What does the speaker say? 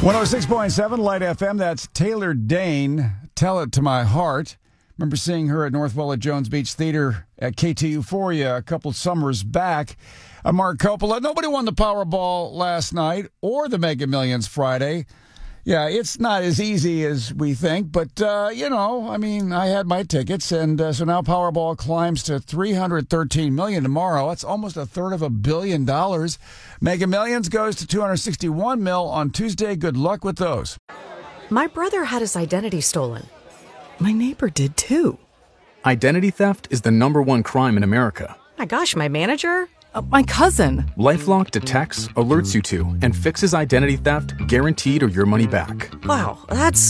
106.7 Light FM. That's Taylor Dane. Tell It to My Heart. Remember seeing her at Northwell at Jones Beach Theater at KTU Euphoria a couple summers back. I'm Mark Coppola. Nobody won the Powerball last night or the Mega Millions Friday. Yeah, it's not as easy as we think, but, I had my tickets, and so now Powerball climbs to $313 million tomorrow. That's almost $1/3 billion. Mega Millions goes to $261 million on Tuesday. Good luck with those. My brother had his identity stolen. My neighbor did too. Identity theft is the #1 crime in America. My gosh, my manager? My cousin. LifeLock detects, alerts you to, and fixes identity theft guaranteed or your money back. Wow, that's